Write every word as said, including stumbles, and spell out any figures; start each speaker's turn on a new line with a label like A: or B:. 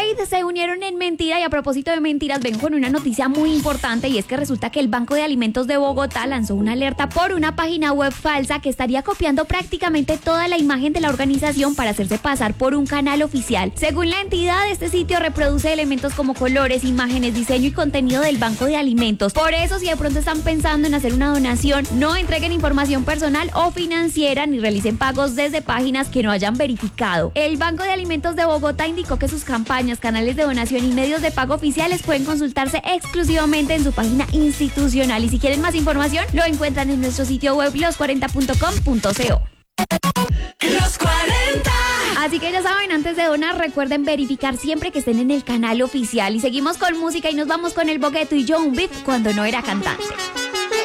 A: Slade se unieron en mentira y a propósito de mentiras vengo con una noticia muy importante y es que resulta que el Banco de Alimentos de Bogotá lanzó una alerta por una página web falsa que estaría copiando prácticamente toda la imagen de la organización para hacerse pasar por un canal oficial. Según la entidad, este sitio reproduce elementos como colores, imágenes, diseño y contenido del Banco de Alimentos. Por eso, si de pronto están pensando en hacer una donación, no entreguen información personal o financiera ni realicen pagos desde páginas que no hayan verificado. El Banco de Alimentos de Bogotá indicó que sus campañas, canales de donación y medios de pago oficiales pueden consultarse exclusivamente en su página institucional. Y si quieren más información, lo encuentran en nuestro sitio web los cuarenta punto com punto co.
B: Los cuarenta.
A: Así que ya saben, antes de donar, recuerden verificar siempre que estén en el canal oficial. Y seguimos con música y nos vamos con el Bogueto y John Beef cuando no era cantante.